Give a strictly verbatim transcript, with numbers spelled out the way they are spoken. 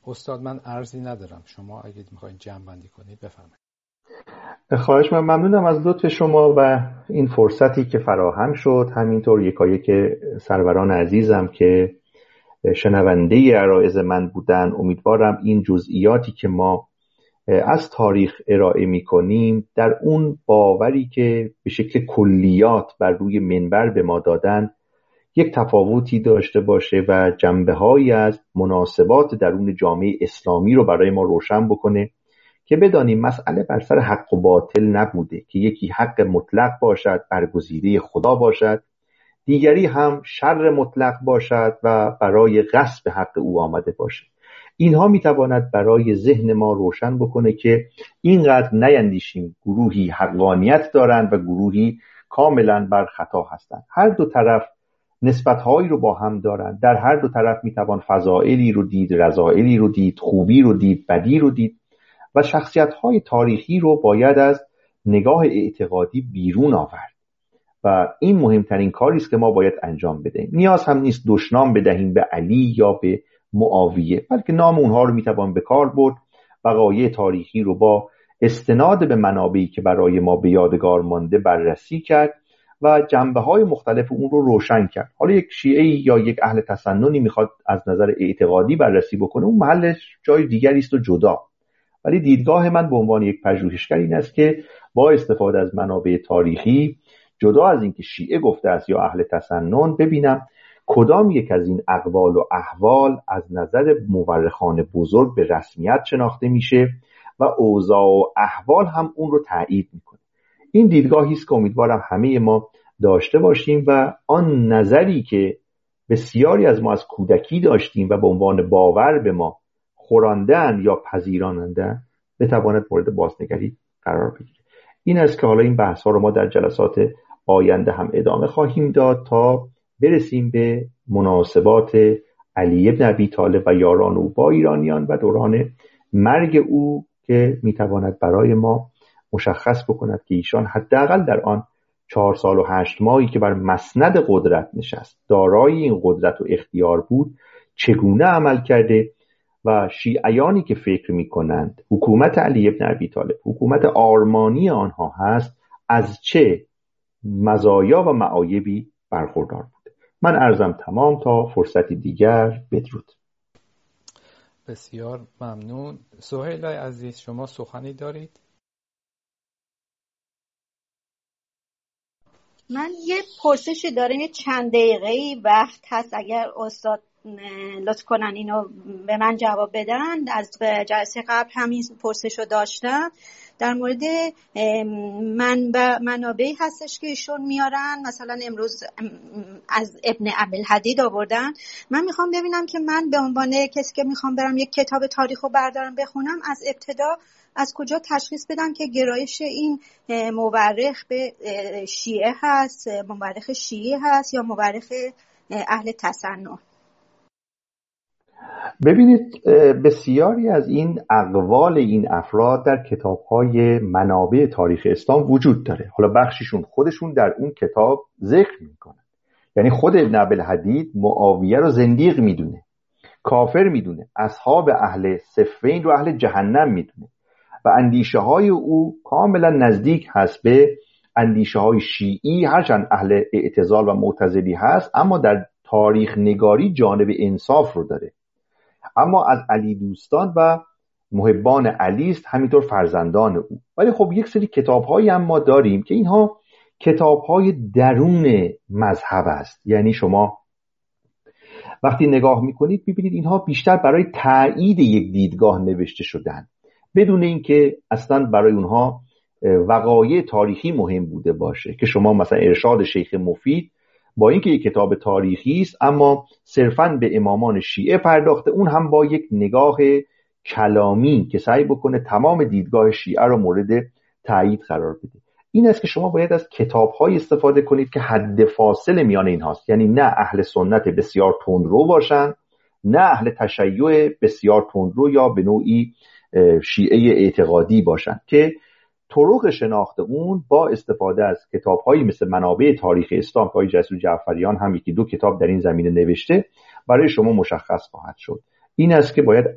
استاد من عرضی ندارم، شما اگه میخواین جمع بندی کنید بفرمایید. خواهش من ممنونم از لطف شما و این فرصتی که فراهم شد، همینطور یکایک سروران عزیزم که شنونده عرایض من بودن. امیدوارم این جزئیاتی که ما از تاریخ ارائه می کنیم در اون باوری که به شکل کلیات بر روی منبر به ما دادن یک تفاوتی داشته باشه و جنبه‌هایی از مناسبات درون جامعه اسلامی رو برای ما روشن بکنه که بدانیم مسئله بر سر حق و باطل نبوده که یکی حق مطلق باشد برگزیده خدا باشد، دیگری هم شر مطلق باشد و برای غصب حق او آمده باشد. اینها میتواند برای ذهن ما روشن بکنه که اینقدر نیندیشیم گروهی حقانیت دارند و گروهی کاملا بر خطا هستند. هر دو طرف نسبت‌هایی رو با هم دارند، در هر دو طرف میتوان فضائلی رو دید، رذائلی رو دید، خوبی رو دید، بدی رو دید و شخصیت‌های تاریخی رو باید از نگاه اعتقادی بیرون آورد و این مهمترین کاری است که ما باید انجام بدهیم. نیاز هم نیست دشنام بدهیم به علی یا به معاویه، بلکه نام اونها رو میتوان به کار برد، وقایع تاریخی رو با استناد به منابعی که برای ما به یادگار مانده بررسی کرد و جنبه‌های مختلف اون رو روشن کرد. حالا یک شیعه یا یک اهل تسننی میخواد از نظر اعتقادی بررسی بکنه، اون محلش جای دیگری است و جدا، ولی دیدگاه من به عنوان یک پژوهشگر این است که با استفاده از منابع تاریخی، جدا از اینکه شیعه گفته است یا اهل تسنن، ببینم کدام یک از این اقوال و احوال از نظر مورخان بزرگ به رسمیت شناخته میشه و اوضاع و احوال هم اون رو تایید میکنه. این دیدگاهی است که امیدوارم همه ما داشته باشیم و آن نظری که بسیاری از ما از کودکی داشتیم و به عنوان باور به ما خوراندن یا پذیراننده بتواند مورد بازنگری قرار بگیره. این است که حالا این بحث ها رو ما در جلسات آینده هم ادامه خواهیم داد تا برسیم به مناسبات علی بن ابی طالب و یاران او با ایرانیان و دوران مرگ او که میتواند برای ما مشخص بکند که ایشان حداقل در آن چهار سال و هشت ماهی که بر مسند قدرت نشست، دارای این قدرت و اختیار بود، چگونه عمل کرده و شیعیانی که فکر میکنند حکومت علی بن ابی طالب حکومت آرمانی آنها هست از چه مزایا و معایبی برخوردار بوده. من عرضم تمام، تا فرصتی دیگر، بدرود. بسیار ممنون. سهیل عزیز شما سخنی دارید؟ من یه پرسشی دارم، یه چند دقیقه‌ای وقت هست، اگر استاد لطف کنن اینو به من جواب بدن. از جلسه قبل همین پرسشو داشتم در مورد منبع منابعی هستش که ایشون میارن، مثلا امروز از ابن ابوالحدید آوردن. من میخوام ببینم که من به عنوان کسی که میخوام برم یک کتاب تاریخو بردارم بخونم، از ابتدا از کجا تشخیص بدم که گرایش این مورخ به شیعه هست، مورخ شیعه هست یا مورخ اهل تسنن؟ ببینید بسیاری از این اقوال این افراد در کتاب‌های منابع تاریخ اسلام وجود داره. حالا بخشیشون خودشون در اون کتاب ذکر میکنن، یعنی خود ابن ابوالحدید معاویه رو زندیق میدونه، کافر میدونه، اصحاب اهل صفین رو اهل جهنم میدونه و اندیشه های او کاملا نزدیک هست به اندیشه های شیعی، هرچند اهل اعتزال و معتزلی هست، اما در تاریخ نگاری جانب انصاف رو داره. اما از علی دوستان و محبان علی است، همینطور فرزندان او. ولی خب یک سری کتاب‌هایی هم ما داریم که اینها کتاب‌های درون مذهب است، یعنی شما وقتی نگاه می‌کنید می‌بینید اینها بیشتر برای تایید یک دیدگاه نوشته شدن، بدون اینکه اصلا برای اونها وقایع تاریخی مهم بوده باشه. که شما مثلا ارشاد شیخ مفید با اینکه یک کتاب تاریخی است اما صرفاً به امامان شیعه پرداخته، اون هم با یک نگاه کلامی که سعی بکنه تمام دیدگاه شیعه رو مورد تایید قرار بده. این است که شما باید از کتاب‌های استفاده کنید که حد فاصله میان اینهاست، یعنی نه اهل سنت بسیار تندرو باشن، نه اهل تشیع بسیار تندرو یا به نوعی شیعه اعتقادی باشن، که طرق شناخت اون با استفاده از کتاب‌هایی مثل منابع تاریخ اسلام که آقای جسور جعفریان هم یکی دو کتاب در این زمینه نوشته برای شما مشخص خواهد شد. این است که باید